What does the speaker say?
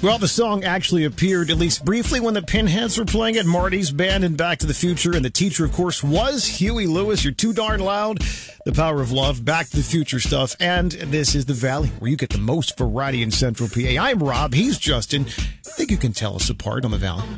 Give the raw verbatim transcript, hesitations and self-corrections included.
Well, the song actually appeared, at least briefly, when the Pinheads were playing it. Marty's band in Back to the Future. And the teacher, of course, was Huey Lewis. You're too darn loud. The Power of Love, Back to the Future stuff. And this is The Valley, where you get the most variety in Central P A. I'm Rob. He's Justin. I think you can tell us apart on The Valley.